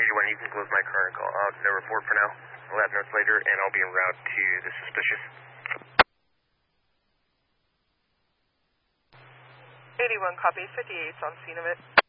81, you can close my car and call out no report for now. I'll have notes later, and I'll be en route to the suspicious. 81, copy, 58's on scene of it.